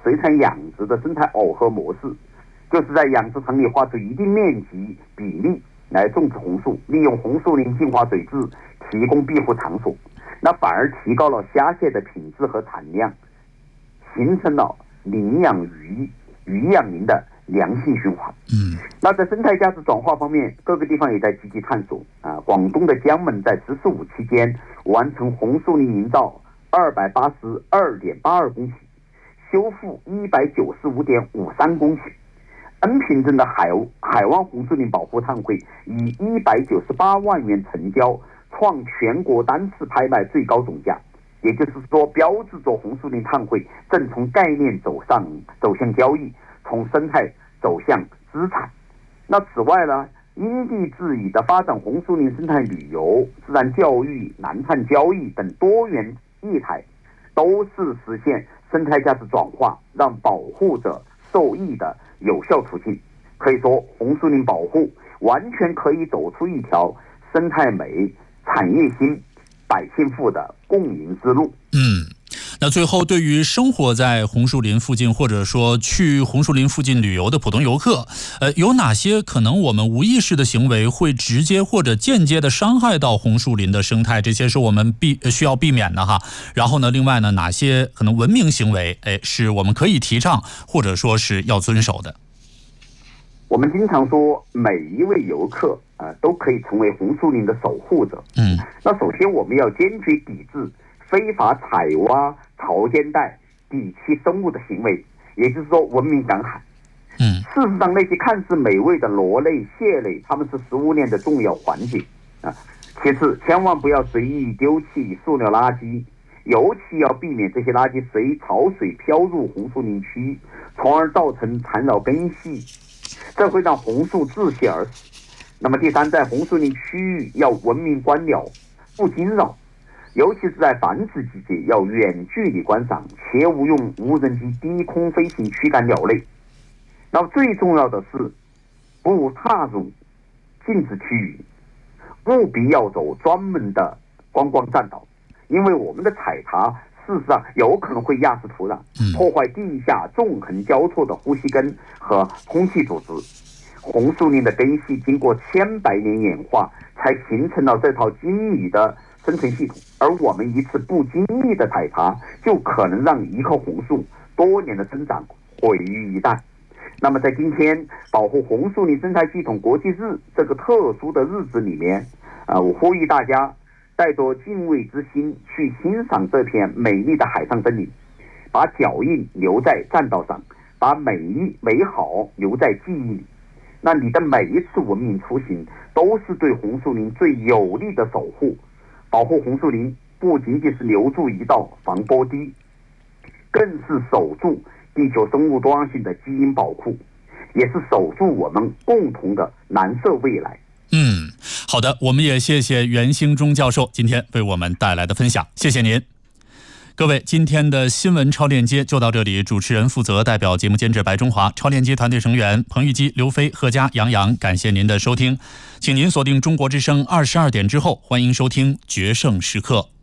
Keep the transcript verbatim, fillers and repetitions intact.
水产养殖的生态耦合模式，就是在养殖场里划出一定面积比例来种植红树，利用红树林净化水质，提供庇护场所，那反而提高了虾蟹的品质和产量，形成了领养鱼、鱼养林的良性循环。 嗯， 那在生态价值转化方面，各个地方也在积极探索啊。广东的江门在“十四五”期间完成红树林营造二百八十二点八二公顷，修复一百九十五点五三公顷。恩平镇的海海湾红树林保护碳汇以一百九十八万元成交，创全国单次拍卖最高总价。也就是说，标志着红树林碳汇正从概念走上走向交易，从生态走向资产。那此外呢，因地制宜的发展红树林生态旅游、自然教育、南碳交易等多元业态，都是实现生态价值转化、让保护者受益的有效途径。可以说，红树林保护完全可以走出一条生态美、产业兴、百姓富的共赢之路。 嗯。那最后，对于生活在红树林附近或者说去红树林附近旅游的普通游客，呃，有哪些可能我们无意识的行为会直接或者间接的伤害到红树林的生态？这些是我们避需要避免的哈。然后呢，另外呢，哪些可能文明行为，哎，是我们可以提倡或者说是要遵守的？ 我们经常说，每一位游客啊、呃，都可以成为红树林的守护者。 嗯， 那首先我们要坚决抵制非法采挖潮间带底栖生物的行为，也就是说文明赶海。 嗯， 事实上，那些看似美味的螺类、蟹类，它们是食物链的重要环节啊。其次，千万不要随意丢弃塑料垃圾，尤其要避免这些垃圾随潮水飘入红树林区，从而造成缠绕根系，这会让红树窒息而死。那么第三，在红树林区域要文明观鸟，不惊扰。尤其是在繁殖季节，要远距离观赏，切勿用无人机低空飞行驱赶鸟类。那么最重要的是，不踏入禁止区域，务必要走专门的观光栈道，因为我们的踩踏事实上有可能会压制土壤，破坏地下纵横交错的呼吸根和空气组织。红树林的根系经过千百年演化，才形成了这套精密的生存系统，而我们一次不经意的踩踏，就可能让一棵红树多年的增长毁于一旦。那么在今天保护红树林生态系统国际日这个特殊的日子里面，啊，我呼吁大家带着敬畏之心去欣赏这片美丽的海上森林，把脚印留在栈道上，把美丽美好留在记忆里。那你的每一次文明出行，都是对红树林最有力的守护。保护红树林不仅仅是留住一道防波堤，更是守住地球生物多样性的基因宝库，也是守住我们共同的蓝色未来。 嗯，好的，我们也谢谢袁兴忠教授今天为我们带来的分享，谢谢您。各位，今天的新闻超链接就到这里，主持人负责，代表节目监制白中华，超链接团队成员彭玉基、刘飞、贺佳、杨洋，感谢您的收听，请您锁定中国之声二十二点之后，欢迎收听决胜时刻。